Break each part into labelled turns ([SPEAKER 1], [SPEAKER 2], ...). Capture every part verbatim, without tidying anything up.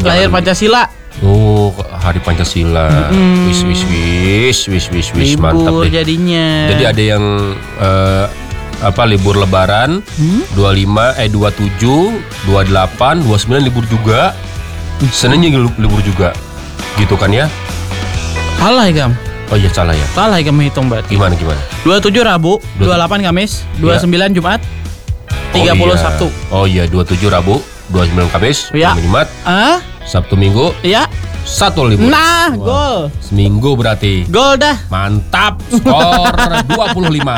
[SPEAKER 1] lahir Pancasila.
[SPEAKER 2] Oh, hari Pancasila.
[SPEAKER 1] Mm-mm.
[SPEAKER 2] Wis wis wis wis wis wis
[SPEAKER 1] Libur
[SPEAKER 2] mantap deh.
[SPEAKER 1] jadinya.
[SPEAKER 2] Jadi ada yang uh, apa libur lebaran,
[SPEAKER 1] Hmm?
[SPEAKER 2] dua puluh lima eh dua puluh tujuh, dua puluh delapan, dua puluh sembilan libur juga. Seninnya libur juga. Gitu kan ya?
[SPEAKER 1] Salah ya Gam.
[SPEAKER 2] Oh iya salah ya.
[SPEAKER 1] Salah ya Gam hitung berarti.
[SPEAKER 2] Gimana gimana?
[SPEAKER 1] dua puluh tujuh Rabu, dua puluh delapan Kamis, dua puluh sembilan Jumat, tiga puluh
[SPEAKER 2] oh, iya.
[SPEAKER 1] Sabtu.
[SPEAKER 2] Oh iya, dua puluh tujuh Rabu, dua puluh sembilan Kamis,
[SPEAKER 1] Iya.
[SPEAKER 2] dua puluh Jumat,
[SPEAKER 1] Ah?
[SPEAKER 2] Sabtu Minggu,
[SPEAKER 1] Iya.
[SPEAKER 2] satu libur.
[SPEAKER 1] Nah,
[SPEAKER 2] Wah,
[SPEAKER 1] gol.
[SPEAKER 2] Seminggu berarti.
[SPEAKER 1] Gol dah.
[SPEAKER 2] Mantap. Skor dua puluh lima.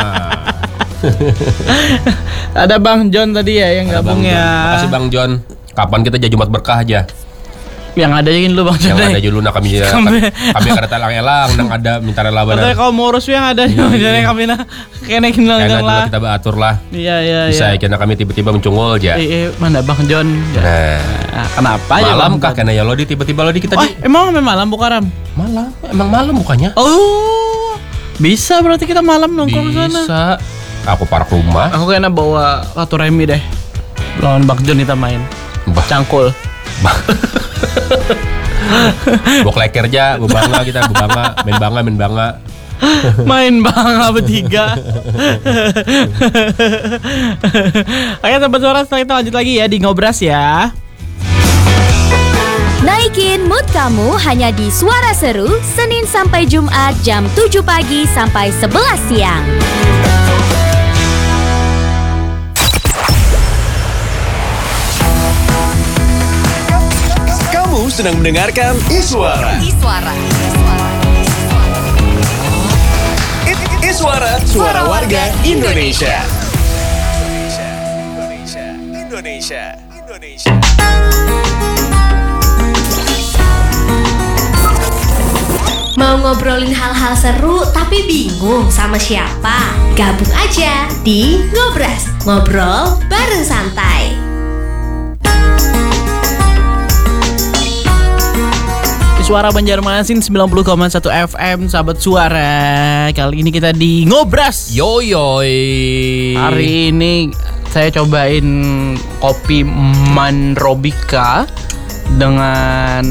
[SPEAKER 1] Ada Bang John tadi ya yang
[SPEAKER 2] Ada
[SPEAKER 1] gabung
[SPEAKER 2] Bang John.
[SPEAKER 1] ya.
[SPEAKER 2] Makasih Bang John. Kapan kita jadi Jumat berkah aja?
[SPEAKER 1] Yang ada aja lu Bang John.
[SPEAKER 2] Yang ada dulu nak kami ya.
[SPEAKER 1] Kami-
[SPEAKER 2] Kami kada talang-elang nang ada minta rela
[SPEAKER 1] Katanya
[SPEAKER 2] benar.
[SPEAKER 1] kalau mau urus yang ada
[SPEAKER 2] Iya,
[SPEAKER 1] Bang John
[SPEAKER 2] iya.
[SPEAKER 1] yang kami nah kena kenal
[SPEAKER 2] Karena
[SPEAKER 1] lah.
[SPEAKER 2] dulu kita atur lah.
[SPEAKER 1] Iya iya
[SPEAKER 2] Bisa
[SPEAKER 1] iya.
[SPEAKER 2] karena kami tiba-tiba mencungul aja.
[SPEAKER 1] Eh, eh, mana Bang John?
[SPEAKER 2] Nah,
[SPEAKER 1] Ah, kenapa ya
[SPEAKER 2] malam
[SPEAKER 1] Bang
[SPEAKER 2] kah
[SPEAKER 1] John?
[SPEAKER 2] karena ya lo di tiba-tiba lo di kita
[SPEAKER 1] Oh,
[SPEAKER 2] di
[SPEAKER 1] emang memang malam bukan?
[SPEAKER 2] malam. Emang malam bukannya?
[SPEAKER 1] Oh, bisa berarti kita malam nongkrong ke sana.
[SPEAKER 2] Bisa. Aku park rumah.
[SPEAKER 1] Aku kayaknya bawa kartu remi deh. Lawan Bang John kita main.
[SPEAKER 2] Bah,
[SPEAKER 1] Cangkul.
[SPEAKER 2] bok leker aja, bebanga kita, bebanga, main banga, main banga.
[SPEAKER 1] Main bangga bertiga. Oke sobat suara, setelah kita lanjut lagi ya di Ngobras ya.
[SPEAKER 3] Naikin mood kamu hanya di Suara Seru, Senin sampai Jumat jam tujuh pagi sampai sebelas siang.
[SPEAKER 4] Kamu sedang mendengarkan Iswara.
[SPEAKER 3] Iswara.
[SPEAKER 4] I- Iswara, suara warga Indonesia. Indonesia, Indonesia, Indonesia.
[SPEAKER 5] Mau ngobrolin hal-hal seru tapi bingung sama siapa? Gabung aja di Ngobras, ngobrol bareng santai.
[SPEAKER 1] Suara Banjarmasin sembilan puluh koma satu F M, sahabat suara. Kali ini kita di Ngobras.
[SPEAKER 2] Yo yoi.
[SPEAKER 1] Hari ini saya cobain kopi Manrobika dengan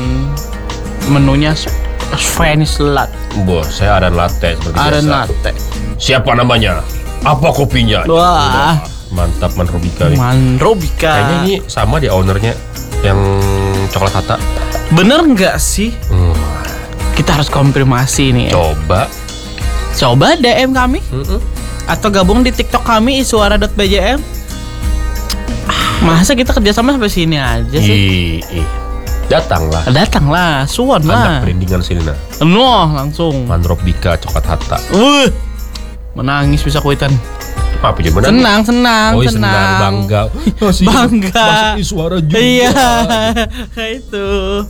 [SPEAKER 1] menunya Spanish latte.
[SPEAKER 2] Boh, saya ada latte seperti
[SPEAKER 1] Ada
[SPEAKER 2] biasa.
[SPEAKER 1] latte.
[SPEAKER 2] Siapa namanya? Apa kopinya?
[SPEAKER 1] Wah.
[SPEAKER 2] Mantap Manrobika nih.
[SPEAKER 1] Manrobika.
[SPEAKER 2] Kayaknya ini sama di ownernya yang coklat hata.
[SPEAKER 1] Bener nggak sih?
[SPEAKER 2] Hmm,
[SPEAKER 1] Kita harus konfirmasi nih. Ya.
[SPEAKER 2] coba.
[SPEAKER 1] Coba D M kami
[SPEAKER 2] Mm-mm.
[SPEAKER 1] atau gabung di TikTok kami iswara dot b j m. Masa kita kerjasama sampai sini aja sih?
[SPEAKER 2] Ih, ih. Datanglah.
[SPEAKER 1] Datanglah, suon
[SPEAKER 2] Anak
[SPEAKER 1] lah.
[SPEAKER 2] perindingan sini nah.
[SPEAKER 1] Noh, langsung.
[SPEAKER 2] Manrobika coklat hata.
[SPEAKER 1] Uh, menangis bisa kuitan.
[SPEAKER 2] Apa jadi benar?
[SPEAKER 1] Senang, senang,
[SPEAKER 2] Oh,
[SPEAKER 1] senang.
[SPEAKER 2] senang, bangga. Masih-
[SPEAKER 1] Bangga.
[SPEAKER 2] Masuk Iswara juga.
[SPEAKER 1] Iya, kayak itu.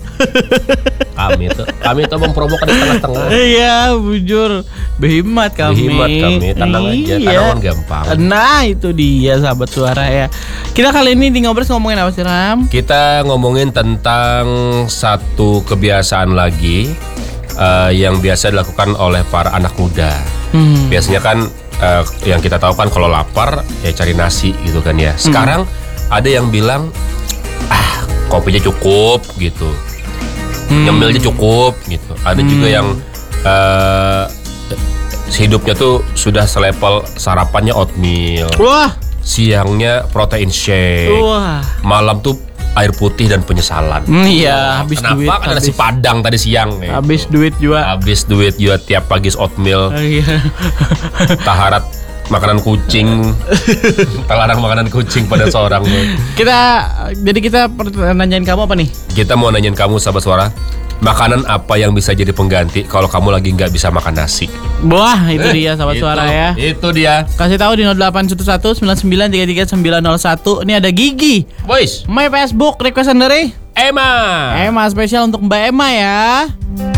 [SPEAKER 2] Kami tuh, kami tuh mempromo ke setengah-setengah.
[SPEAKER 1] Iya, bujur. Behemat kami.
[SPEAKER 2] Behemat kami, tenang aja,
[SPEAKER 1] Iya.
[SPEAKER 2] tanaman gampang.
[SPEAKER 1] Nah, itu dia sahabat suara ya. Kita kali ini di Ngobras ngomongin apa sih, Ram?
[SPEAKER 2] Kita ngomongin tentang satu kebiasaan lagi eh, yang biasa dilakukan oleh para anak muda.
[SPEAKER 1] Hmm.
[SPEAKER 2] Biasanya kan eh, yang kita tahu kan kalau lapar ya cari nasi gitu kan ya. Sekarang ada yang bilang ah kopinya cukup gitu,
[SPEAKER 1] Hmm.
[SPEAKER 2] nyemilnya cukup gitu. Ada juga yang eh, hidupnya tuh sudah selevel sarapannya oatmeal,
[SPEAKER 1] Wah,
[SPEAKER 2] siangnya protein shake,
[SPEAKER 1] wah.
[SPEAKER 2] malam tuh air putih dan penyesalan.
[SPEAKER 1] Hmm, iya, habis
[SPEAKER 2] Kenapa?
[SPEAKER 1] duit.
[SPEAKER 2] Karena nasi
[SPEAKER 1] habis,
[SPEAKER 2] padang tadi siang. gitu.
[SPEAKER 1] habis duit juga.
[SPEAKER 2] Habis duit juga tiap pagi oatmeal,
[SPEAKER 1] Oh, iya.
[SPEAKER 2] taharat makanan kucing, telarang makanan kucing pada seorang.
[SPEAKER 1] Kita jadi kita per- nanyain kamu apa nih?
[SPEAKER 2] Kita mau nanyain kamu sahabat suara, makanan apa yang bisa jadi pengganti kalau kamu lagi nggak bisa makan nasi?
[SPEAKER 1] Wah, itu dia sahabat
[SPEAKER 2] Itu,
[SPEAKER 1] suara ya.
[SPEAKER 2] Itu dia.
[SPEAKER 1] Kasih tahu di nol delapan satu satu sembilan sembilan tiga tiga sembilan nol satu. Ini ada Gigi.
[SPEAKER 2] Boys,
[SPEAKER 1] My Facebook request dari
[SPEAKER 2] Emma.
[SPEAKER 1] Emma spesial untuk Mbak Emma ya.